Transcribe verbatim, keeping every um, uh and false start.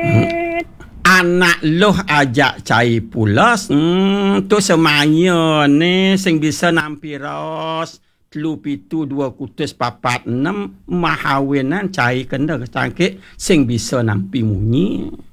Anak loh ajak cai pulas. Hmm, tu semaya ni sing bisa nampi ros. Telu pitu dua kutus papat enam mahawinan cai kena kecangkik sing bisa nampi munyi.